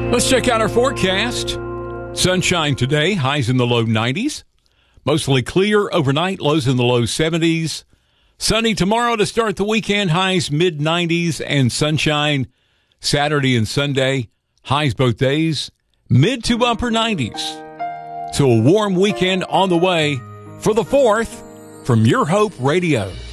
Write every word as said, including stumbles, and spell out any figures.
Let's check out our forecast. Sunshine today, highs in the low nineties. Mostly clear overnight, lows in the low seventies. Sunny tomorrow to start the weekend, highs mid nineties, and sunshine Saturday and Sunday, highs both days, mid to upper nineties. So a warm weekend on the way for the fourth from Your Hope Radio.